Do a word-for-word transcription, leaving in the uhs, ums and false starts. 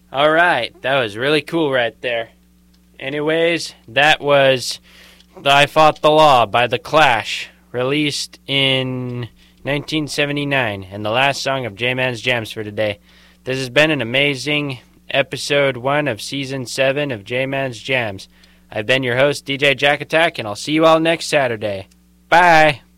All right, that was really cool right there. Anyways, that was the I Fought the Law by The Clash, released in nineteen seventy-nine, and the last song of J-Man's Jams for today. This has been an amazing episode one of season seven of J-Man's Jams. I've been your host, D J Jack Attack, and I'll see you all next Saturday. Bye!